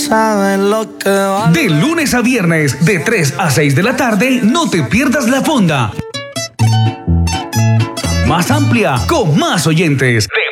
sabes lo que vale. De lunes a viernes, de 3 a 6 de la tarde, no te pierdas La Fonda. Más amplia, con más oyentes. De